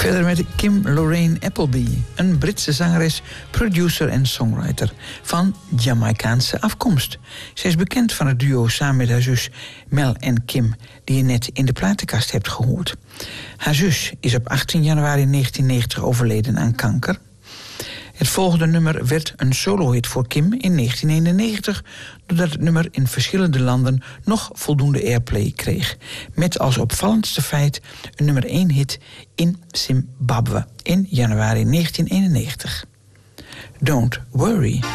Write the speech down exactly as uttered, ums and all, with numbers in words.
Verder met Kim Lorraine Appleby, een Britse zangeres, producer en songwriter van Jamaicaanse afkomst. Zij is bekend van het duo samen met haar zus Mel en Kim, die je net in de platenkast hebt gehoord. Haar zus is op achttien januari negentien negentig overleden aan kanker. Het volgende nummer werd een solo-hit voor Kim in negentien eenennegentig... doordat het nummer in verschillende landen nog voldoende airplay kreeg. Met als opvallendste feit een nummer één hit in Zimbabwe in januari negentien eenennegentig. Don't Worry.